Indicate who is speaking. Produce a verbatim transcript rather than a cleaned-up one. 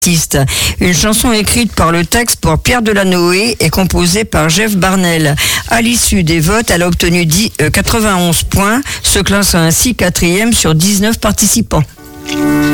Speaker 1: Une chanson écrite par le texte pour Pierre Delanoë et composée par Jeff Barnell. À l'issue des votes, elle a obtenu dix, euh, quatre-vingt-onze points, se classant ainsi quatrième sur dix-neuf participants.